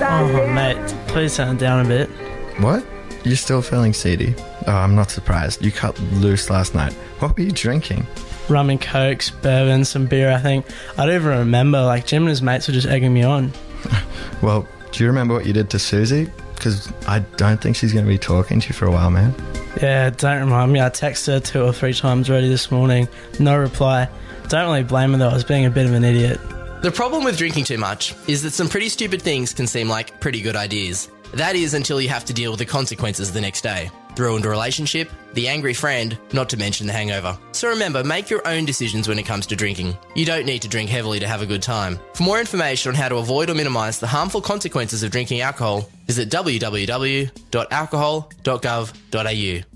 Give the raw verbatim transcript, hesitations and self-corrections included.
Oh, mate, please turn it down a bit. What? You're still feeling seedy? Oh, I'm not surprised. You cut loose last night. What were you drinking? Rum and cokes, bourbon, some beer, I think. I don't even remember. Like, Jim and his mates were just egging me on. Well, do you remember what you did to Susie? Because I don't think she's going to be talking to you for a while, man. Yeah, don't remind me. I texted her two or three times already this morning. No reply. Don't really blame her, though. I was being a bit of an idiot. The problem with drinking too much is that some pretty stupid things can seem like pretty good ideas. That is until you have to deal with the consequences the next day. The ruined relationship, the angry friend, not to mention the hangover. So remember, make your own decisions when it comes to drinking. You don't need to drink heavily to have a good time. For more information on how to avoid or minimise the harmful consequences of drinking alcohol, visit w w w dot alcohol dot gov dot a u.